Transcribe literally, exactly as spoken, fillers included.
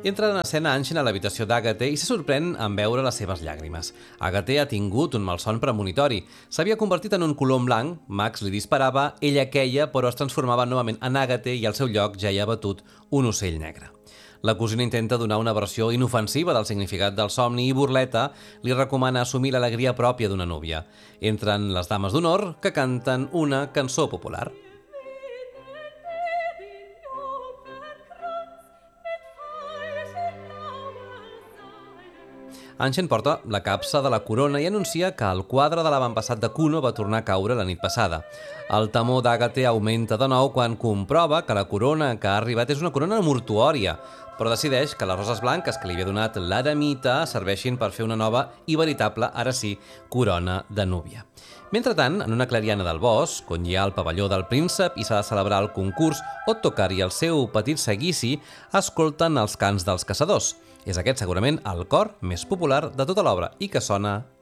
Entra en escena Anshin a l'habitació d'Àgate i se sorprèn en veure les seves llàgrimes. Àgate ha tingut un malson premonitori. S'havia convertit en un colom blanc, Max li disparava, ella queia, però es transformava novament en Àgate i al seu lloc ja hi ha batut un ocell negre. La cosina intenta donar una versió inofensiva del significat del somni i Burleta li recomana assumir l'alegria pròpia d'una núvia. Entren les dames d'honor que canten una cançó popular. Anshin porta la capsa de la corona i anuncia que el quadre de l'avantpassat de Kuno va tornar a caure la nit passada. El temor d'Àgate augmenta de nou quan comprova que la corona que ha arribat és una corona mortuòria, però decideix que les roses blanques que li havia donat l'eremita serveixin per fer una nova i veritable, ara sí, corona de núvia. Mentrestant, en una clariana del bosc, on hi ha el pavelló del príncep i s'ha de celebrar el concurs, Ottokar i el seu petit seguici escolten els cants dels caçadors. És aquest segurament el cor més popular de tota l'obra i que sona